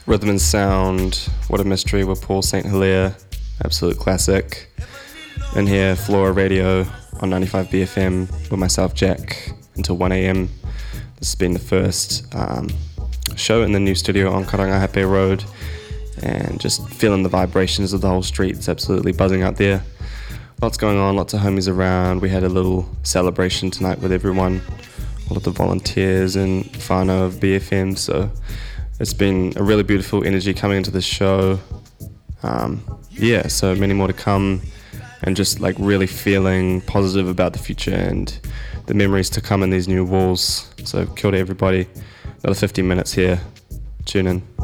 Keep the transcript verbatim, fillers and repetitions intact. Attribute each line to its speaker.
Speaker 1: Rhythm and Sound, What a Mystery with Paul Saint Hilaire, absolute classic. In here, Flora Radio on ninety-five B F M with myself, Jack, until one a.m. This has been the first um, show in the new studio on Karangahape Road, and just feeling the vibrations of the whole street. It's absolutely buzzing out there. Lots going on, lots of homies around. We had a little celebration tonight with everyone, all of the volunteers and whānau of B F M, so it's been a really beautiful energy coming into this show. Um, yeah, so many more to come, and just like really feeling positive about the future and the memories to come in these new walls. So kia ora everybody, another fifty minutes here, tune in.